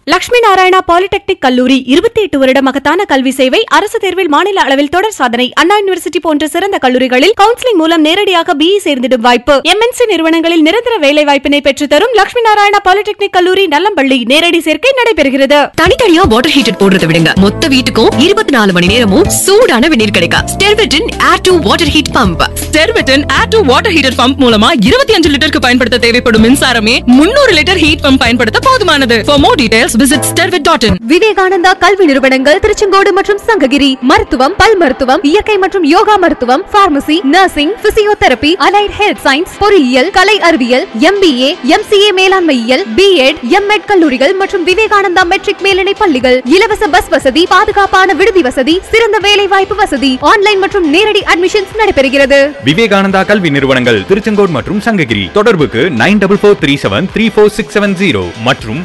Lakshmi Narayana polytechnic கல்லூரி 28 வருட மகத்தான கல்வி சேவை, அரசு தேர்வில் மாநில அளவில் தொடர் சாதனை, அண்ணா யூனிவர்சிட்டி போன்ற சிறந்த கல்லூரிகளில் கவுன்சிலிங் மூலம் நேரடியாக BE சேர்ந்திடும் வாய்ப்பு, MNC நிறுவனங்களில் நிரந்தர வேலை வாய்ப்பினை பெற்று தரும் லட்சுமி நாராயணா பாலிடெக்னிக் கல்லூரி நல்லம்பள்ளி. நேரடி சேர்க்கை நடைபெறுகிறது. தனித்தனியா வாட்டர் ஹீட்டர் போடுறதை விடுங்க, மொத்த வீட்டுக்கும் 24 மணி நேரமும் சூடான வெந்நீர் கிடைக்கும். ஸ்டெர்விட்டின் air to water heat pump. ஸ்டெர்விட்டின் air to water heater pump மூலமா 25 லிட்டருக்கு பயன்படுத்த தேவைப்படும் மின்சாரமே 300 லிட்டர் ஹீட் பம்ப் பயன்படுத்த போதுமானது. For more details visit stervit.in. Vivekananda கல்வி நிறுவனங்கள் திருச்செங்கோடு மற்றும் சங்ககிரி. மருத்துவம், பல் மருத்துவம், இயற்கை மற்றும் யோகா மருத்துவம், pharmacy, nursing, physiotherapy, allied health science, பொறியியல், கலை அறிவியல், MBA, MCA மேலாண்மையியல், B.Ed, M.Ed கல்லூரிகள் மற்றும் விவேகானந்தா மெட்ரிக் மேல்நிலை பள்ளிகள். இலவச பஸ் வசதி, பாதுகாப்பான விடுதி வசதி, சிறந்த வேலை வாய்ப்பு வசதி, ஆன்லைன் மற்றும் நேரடி அட்மிஷன்ஸ் நடைபெறுகிறது. விவேகானந்தா கல்வி நிறுவனங்கள் திருச்செங்கோடு மற்றும் சங்ககிரி. தொடர்புக்கு 9443734670 மற்றும்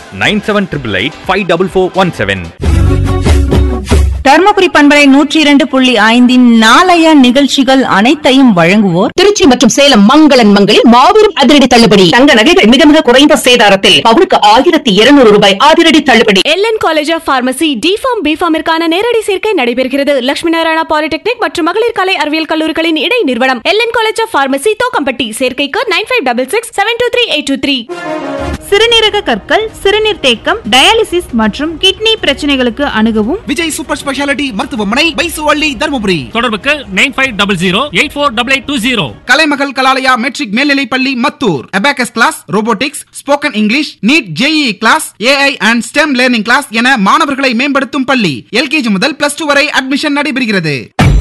9788854417. தர்மபுரி பண்பலை 102.5 நாளைய நிகழ்ச்சிகள் அனைத்தையும் வழங்குவோர் திருச்சி மற்றும் சேலம் மங்களன் மங்களில் மாபெரும் அதிரடி தள்ளுபடி. தங்க நகைகள் மிக மிக குறைந்த சேதாரத்தில் பவுனுக்கு 1200 ரூபாய் அதிரடி தள்ளுபடி. LN college of pharmacy D.Pharm B.Pharm நேரடி சேர்க்கை நடைபெறுகிறது. லட்சுமி நாராயணா பாலிடெக்னிக் மற்றும் மகளிர் கலை அறிவியல் கல்லூரிகளின் இடை நிறுவனம் LN college of pharmacy Thokkampatti. சேர்க்கைக்கு 9566723823. சிறுநீரக கற்கள், சிறுநீர் தேக்கம், டயாலிசிஸ் மற்றும் கிட்னி பிரச்சனைகளுக்கு அணுகவும் விஜய் சூப்பர் ஸ்பெஷாலிட்டி மருத்துவமனை, பைசுவள்ளி, தர்மபுரி. தொடர்புக்கு 9500848820. கலைமகள் கலாலயா மெட்ரிக் மேல்நிலைப் பள்ளி Mathur. Abacus class, robotics, spoken English, NEET, JEE class, AI and STEM learning class என மாணவர்களை மேம்படுத்தும் பள்ளி. LKG முதல் +2 வரை அட்மிஷன் நடைபெறுகிறது.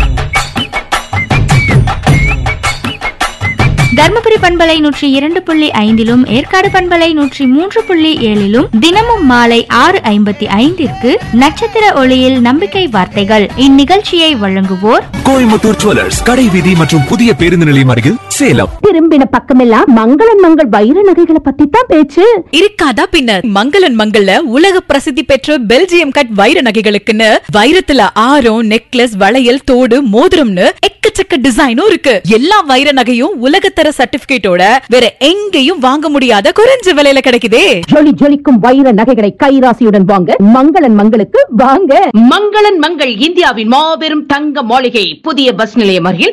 தர்மபுரி பண்பலை 102.5 ஏற்காடு பண்பலை 103.7 தினமும் மாலை 6:55 நட்சத்திர ஒளியில் நம்பிக்கை வார்த்தைகள். இந்நிகழ்ச்சியை வழங்குவோர் கோயம்புத்தூர் ஜுவல்லர்ஸ், கடை வீதி மற்றும் புதிய பேருந்து நிலையம் அருகில் சேலம். திரும்பின பக்கமெல்லாம் மங்களன் மங்கள் வைர நகைகளை பத்தி தான் பேச்சு. இருக்காதா பின்னர். மங்களன் மங்கள்ல உலக பிரசித்தி பெற்ற பெல்ஜியம் கட் வைர நகைகளுக்குன்னு வைரத்துல ஆரம், நெக்லஸ், வளையல், தோடு, மோதிரம்னு எக்கச்சக்க டிசைனும் இருக்கு. எல்லா வைர நகையும் உலகத்தர சர்டிபிகேட்டோட வேற எங்கேயும் வாங்க முடியாத குறைஞ்ச விலையில கிடைக்குதே. ஜொலி ஜொலிக்கும் வைர நகைகளை கைராசியுடன் வாங்க மங்களன் மங்களுக்கு வாங்க. மங்களன் மங்கள் இந்தியாவின் மாபெரும் தங்க மாளிகை, புதிய பஸ் நிலையம் அருகில்